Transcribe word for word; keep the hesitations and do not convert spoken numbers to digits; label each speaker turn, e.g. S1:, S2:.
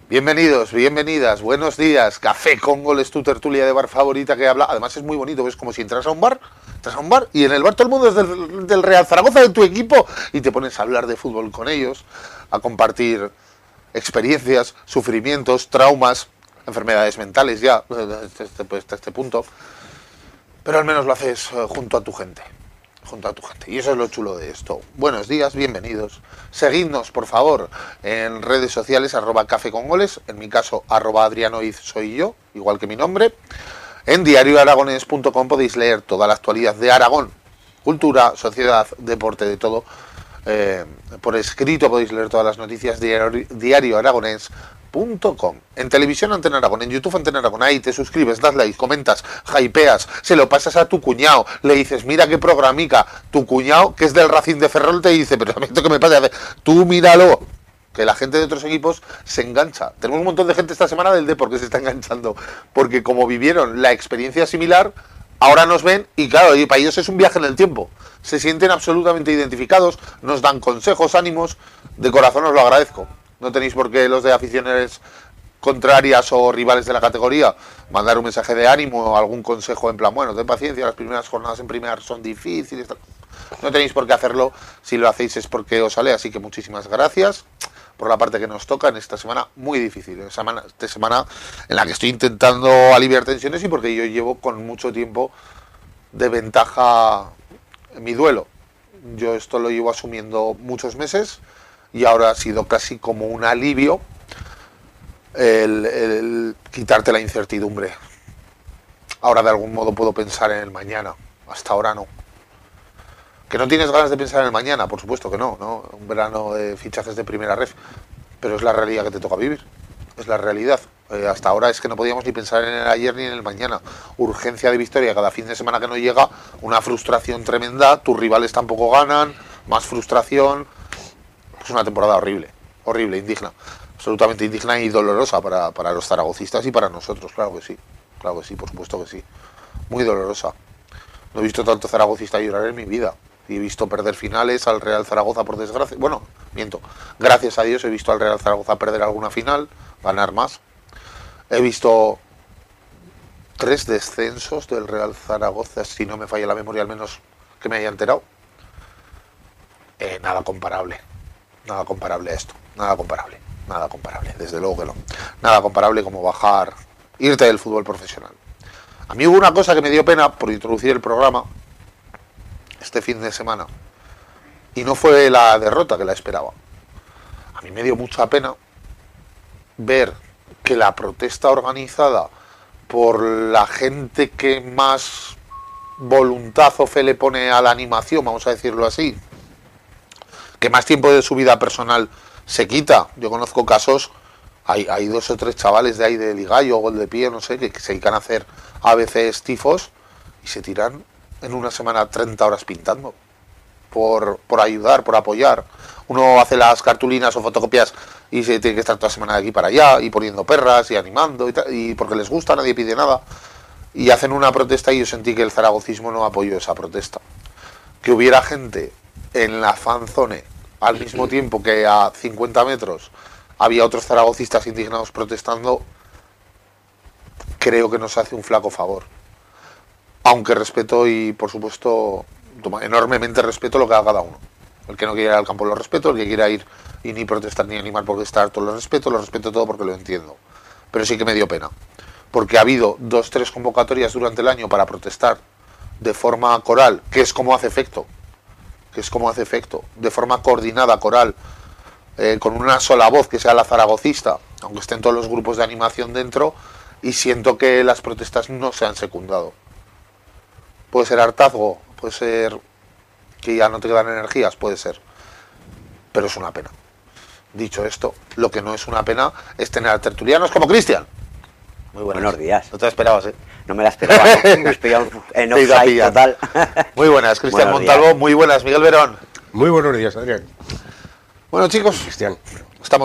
S1: Bienvenidos, bienvenidas, buenos días. Café con Goles, tu tertulia de bar favorita que habla. Además es muy bonito, es como si entras a un bar, entras a un bar y en el bar todo el mundo es del, del Real Zaragoza, de tu equipo, y te pones a hablar de fútbol con ellos, a compartir experiencias, sufrimientos, traumas, enfermedades mentales ya, hasta este, hasta este punto. Pero al menos lo haces junto a tu gente. junto a tu gente. Y eso es lo chulo de esto. Buenos días, bienvenidos. Seguidnos, por favor, en redes sociales, arroba café con goles, en mi caso, arroba adrianoiz soy yo, igual que mi nombre. En diario aragonés punto com podéis leer toda la actualidad de Aragón, cultura, sociedad, deporte, de todo. Eh, por escrito podéis leer todas las noticias de diario aragonés punto com. En televisión Antena Aragón, en YouTube Antena Aragón, ahí te suscribes, das like, comentas, hypeas, se lo pasas a tu cuñado, le dices, mira qué programica, tu cuñado, que es del Racing de Ferrol, te dice, pero a mí esto que me pasa, tú míralo, que la gente de otros equipos se engancha. Tenemos un montón de gente esta semana del Depor que se está enganchando, porque como vivieron la experiencia similar, ahora nos ven y claro, y para ellos es un viaje en el tiempo. Se sienten absolutamente identificados, nos dan consejos, ánimos, de corazón os lo agradezco. No tenéis por qué los de aficiones contrarias o rivales de la categoría mandar un mensaje de ánimo o algún consejo en plan, bueno, ten paciencia, las primeras jornadas en primera son difíciles. No tenéis por qué hacerlo, si lo hacéis es porque os sale, así que muchísimas gracias por la parte que nos toca en esta semana muy difícil, en semana, esta semana en la que estoy intentando aliviar tensiones y porque yo llevo con mucho tiempo de ventaja en mi duelo. Yo esto lo llevo asumiendo muchos meses y ahora ha sido casi como un alivio el, el quitarte la incertidumbre. Ahora de algún modo puedo pensar en el mañana, hasta ahora no. ¿Que no tienes ganas de pensar en el mañana? Por supuesto que no, ¿no? Un verano de fichajes de primera ref, pero es la realidad que te toca vivir, es la realidad. Eh, hasta ahora es que no podíamos ni pensar en el ayer ni en el mañana. Urgencia de victoria cada fin de semana que no llega, una frustración tremenda, tus rivales tampoco ganan, más frustración. Es una temporada horrible, horrible, indigna, absolutamente indigna y dolorosa para, para los zaragocistas y para nosotros, claro que sí, claro que sí, por supuesto que sí, muy dolorosa. No he visto tanto zaragocista llorar en mi vida y he visto perder finales al Real Zaragoza por desgracia, bueno, miento, gracias a Dios he visto al Real Zaragoza perder alguna final, ganar más. He visto tres descensos del Real Zaragoza, si no me falla la memoria, al menos que me haya enterado. Eh, nada comparable. Nada comparable a esto, nada comparable, nada comparable, desde luego que no. Nada comparable como bajar, irte del fútbol profesional. A mí hubo una cosa que me dio pena por introducir el programa este fin de semana, y no fue la derrota que la esperaba. A mí me dio mucha pena ver que la protesta organizada por la gente que más voluntad o fe le pone a la animación, vamos a decirlo así, que más tiempo de su vida personal se quita. Yo conozco casos, hay, hay dos o tres chavales de ahí de Ligallo, Gol de Pie, no sé, que, que se dedican a hacer A B Cs tifos y se tiran en una semana treinta horas pintando por, por ayudar, por apoyar. Uno hace las cartulinas o fotocopias y se tiene que estar toda la semana de aquí para allá y poniendo perras y animando y, tal, y porque les gusta, nadie pide nada, y hacen una protesta y yo sentí que el zaragocismo no apoyó esa protesta. Que hubiera gente en la fanzone al mismo tiempo que a cincuenta metros había otros zaragocistas indignados protestando, creo que nos hace un flaco favor. Aunque respeto y por supuesto enormemente respeto lo que haga cada uno. El que no quiera ir al campo lo respeto, el que quiera ir y ni protestar ni animar porque está harto lo respeto, lo respeto todo porque lo entiendo. Pero sí que me dio pena, porque ha habido dos, tres convocatorias durante el año para protestar de forma coral, que es como hace efecto, que es como hace efecto, de forma coordinada, coral, eh, con una sola voz que sea la zaragocista, aunque estén todos los grupos de animación dentro, y siento que las protestas no se han secundado. Puede ser hartazgo, puede ser que ya no te quedan energías, puede ser, pero es una pena. Dicho esto, lo que no es una pena es tener a tertulianos como Cristian.
S2: Muy buenos, buenos días.
S1: No te la esperabas, ¿eh?
S2: No me la esperaba, ¿no? Me has pillado en offside total.
S1: Muy buenas, Cristian Montalvo, muy buenas, Miguel Verón.
S3: Muy buenos días, Adrián.
S1: Bueno, chicos,
S3: Cristian.